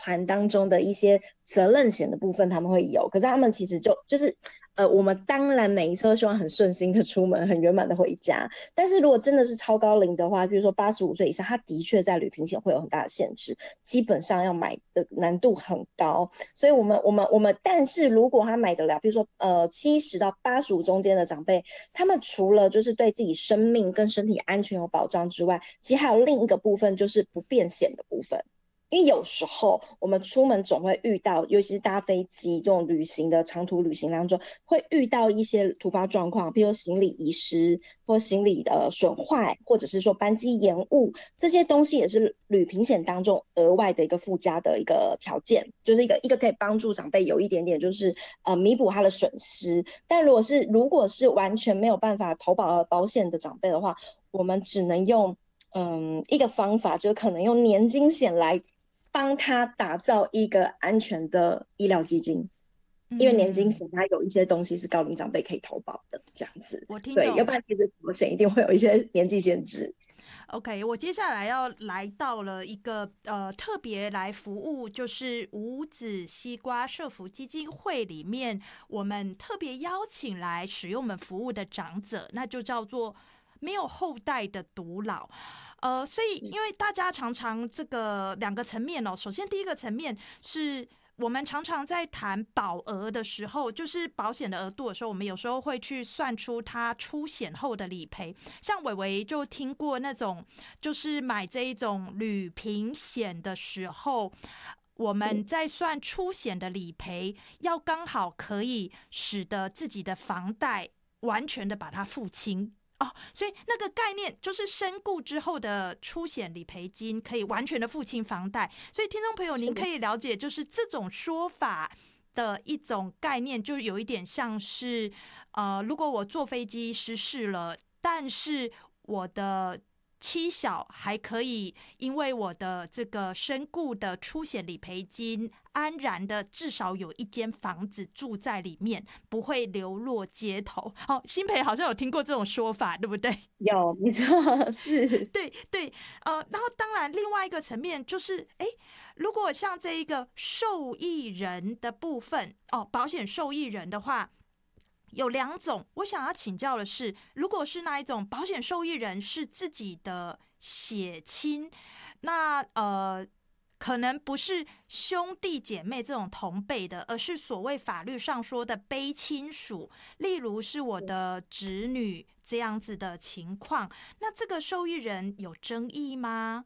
团当中的一些责任险的部分他们会有，可是他们其实就是我们当然每一次都希望很顺心的出门，很圆满的回家。但是如果真的是超高龄的话，比如说85岁以上，他的确在旅平险会有很大的限制，基本上要买的难度很高。所以我们，但是如果他买得了，比如说70到85中间的长辈，他们除了就是对自己生命跟身体安全有保障之外，其实还有另一个部分就是不便险的部分。因为有时候我们出门总会遇到，尤其是搭飞机这种旅行的长途旅行当中，会遇到一些突发状况，比如行李遗失或行李的损坏，或者是说班机延误，这些东西也是旅平险当中额外的一个附加的一个条件，就是一个可以帮助长辈有一点点就是弥补他的损失。但如果是完全没有办法投保保险的长辈的话，我们只能用一个方法，就是可能用年金险来帮他打造一个安全的医疗基金，因为年金险它有一些东西是高龄长辈可以投保的，这样子。对，要我听懂。 不然其实保险一定会有一些年纪限制。 OK，我接下来要来到了一个特别来服务，就是无子西瓜社福基金会里面，我们特别邀请来使用我们服务的长者，那就叫做没有后代的独老。所以因为大家常常这个两个层面哦，首先第一个层面是我们常常在谈保额的时候，就是保险的额度的时候，我们有时候会去算出它出险后的理赔。像伟伟就听过那种，就是买这一种旅平险的时候，我们在算出险的理赔，要刚好可以使得自己的房贷完全的把它付清。哦，所以那个概念就是身故之后的出险理赔金可以完全的付清房贷，所以听众朋友您可以了解，就是这种说法的一种概念，就有一点像是，如果我坐飞机失事了，但是我的妻小还可以因为我的这个身故的出险理赔金，安然的至少有一间房子住在里面，不会流落街头。哦，新培好像有听过这种说法，对不对？ 有，没错，是。 对对，然后当然另外一个层面就是，哎，如果像这一个受益人的部分，哦，保险受益人的话，有两种。我想要请教的是，如果是那一种保险受益人是自己的血亲，那可能不是兄弟姐妹这种同辈的，而是所谓法律上说的卑亲属，例如是我的侄女这样子的情况，那这个受益人有争议吗？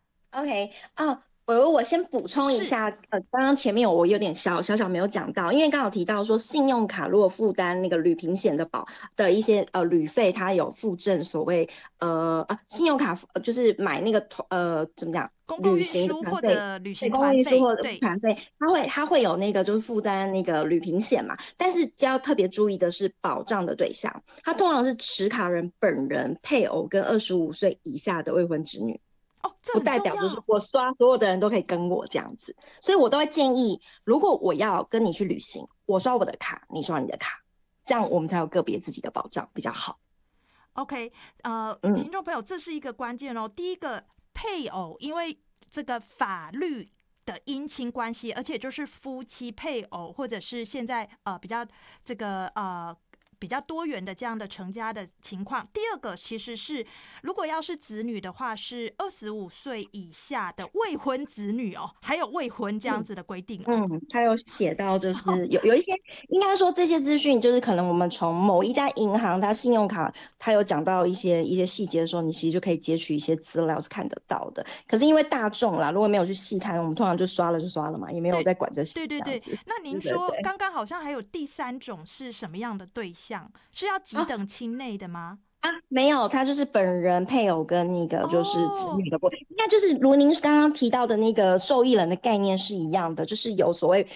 OK 啊，我先补充一是。 下，刚刚前面我有点小没有讲到，因为刚好提到说，信用卡如果负担那个旅平险的的一些旅费，它有附赠所谓信用卡就是买那个怎么讲公共旅行的运输或团费。对， 者旅行公共团费， 运输或者对。 团费，它会有那个就是负担那个旅平险嘛，但是要特别注意的是保障的对象，它通常是持卡人本人、配偶跟25岁以下的未婚子女。 哦，这很不代表就是重要。 我刷所有的人都可以跟我这样子，所以我都会建议，如果我要跟你去旅行，我刷我的卡，你刷你的卡，这样我们才有个别自己的保障比较好。 OK， 嗯， 听众朋友，这是一个关键哦。第一个，配偶，因为这个法律的姻亲关系，而且就是夫妻、配偶，或者是现在比较这个比较多元的这样的成家的情况。第二个其实是，如果要是子女的话，是25岁以下的未婚子女哦，还有未婚这样子的规定哦。 他有写到，就是有一些，应该说这些资讯，就是可能我们从某一家银行，它信用卡，它有讲到一些细节的时候，你其实就可以截取一些资料是看得到的。可是因为大众啦，如果没有去细看，我们通常就刷了就刷了嘛，也没有对在管这些对对对， 这样子。 那您对对说对。 刚刚好像还有第三种是什么样的对象？是要几啊， 等亲内的吗？ 没有，他就是本人、配偶跟那个就是子哦， 女的部分，应该就是如您刚刚提到的那个受益人的概念是一样的，就是有所谓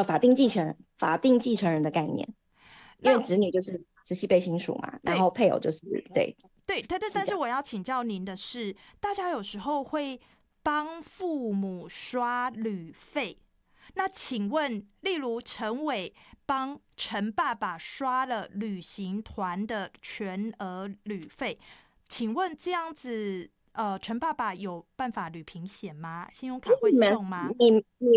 法定继承人的概念，因为那子女就是直系被亲属嘛，然对后配偶就是对， 对，但是是这样。 我要请教您的是，大家有时候会帮父母刷旅费，那请问，例如陈伟帮陈爸爸刷了旅行团的全额旅费，请问这样子，陈爸爸有办法旅平险吗？信用卡会你们送吗？ 你